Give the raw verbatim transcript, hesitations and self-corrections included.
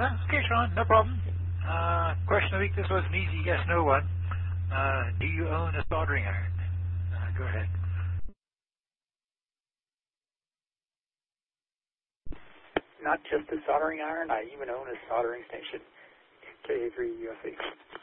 Uh, okay, Sean, no problem. Uh, question of the week. This was an easy yes/no one. Uh, do you own a soldering iron? Uh, go ahead. Not just a soldering iron, I even own a soldering station. K A three U S A.